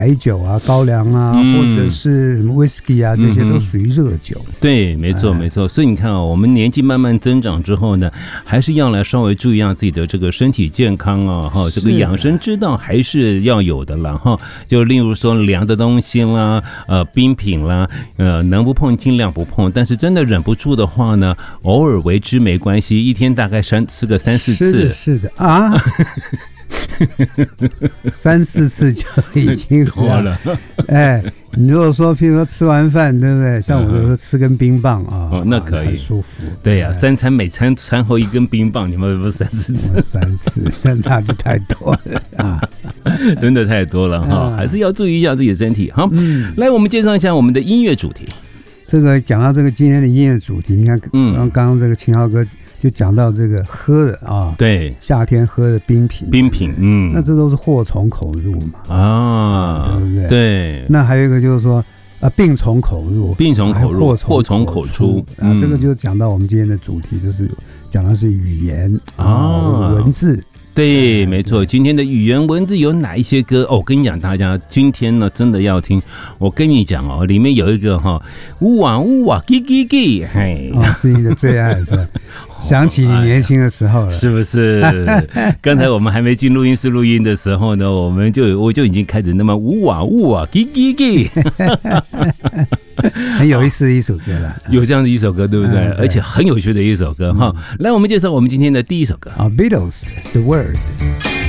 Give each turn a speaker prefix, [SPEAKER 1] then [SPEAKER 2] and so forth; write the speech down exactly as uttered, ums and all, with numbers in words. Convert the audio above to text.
[SPEAKER 1] 白酒啊、高粱啊，嗯、或者是什么 whisky 啊，这些都属于热酒。嗯、
[SPEAKER 2] 对，没错，没错。所以你看哦，我们年纪慢慢增长之后呢，还是要来稍微注意让自己的这个身体健康啊，哈，这个养生之道还是要有的啦，哈。就例如说凉的东西啦，呃，冰品啦，呃，能不碰尽量不碰。但是真的忍不住的话呢，偶尔为之没关系，一天大概三吃个三四次。
[SPEAKER 1] 是的，是的啊。三四次就已经是
[SPEAKER 2] 多了。
[SPEAKER 1] 哎，你如果说，譬如说吃完饭，对不对？像我就说吃根冰棒啊，
[SPEAKER 2] 哦，那可以，
[SPEAKER 1] 很舒服。
[SPEAKER 2] 对呀、啊，三餐每餐餐后一根冰棒，你们不是三四次？
[SPEAKER 1] 三次，但那就太多了啊，
[SPEAKER 2] 真的太多了哈，还是要注意一下自己的身体。好，嗯、来，我们介绍一下我们的音乐主题。
[SPEAKER 1] 这个讲到这个今天的音乐主题，你看，嗯，刚刚这个秦昊哥就讲到这个喝的啊，
[SPEAKER 2] 对，
[SPEAKER 1] 夏天喝的冰品，
[SPEAKER 2] 冰品，嗯，
[SPEAKER 1] 那这都是祸从口入嘛，
[SPEAKER 2] 啊，
[SPEAKER 1] 对不对？
[SPEAKER 2] 对。
[SPEAKER 1] 那还有一个就是说，啊，病从口入，
[SPEAKER 2] 病从口入，
[SPEAKER 1] 祸从口出啊，这个就讲到我们今天的主题，就是讲的是语言啊，文字。
[SPEAKER 2] 对，没错。今天的语言文字有哪一些歌？哦，我跟你讲，大家今天呢真的要听。我跟你讲哦，里面有一个哈，呜哇呜哇，叽叽叽，嘿，
[SPEAKER 1] 哦，是你的最爱是吧？想起你年轻的时候了，
[SPEAKER 2] 是不是？刚才我们还没进录音室录音的时候呢，我们就我就已经开始那么呜哇呜哇，叽叽叽。
[SPEAKER 1] 很有意思的一首歌了，
[SPEAKER 2] 有这样的一首歌，对不对？嗯、对，而且很有趣的一首歌哈。嗯、来，我们介绍我们今天的第一首歌
[SPEAKER 1] 啊 ，Beatles 的《The Word》。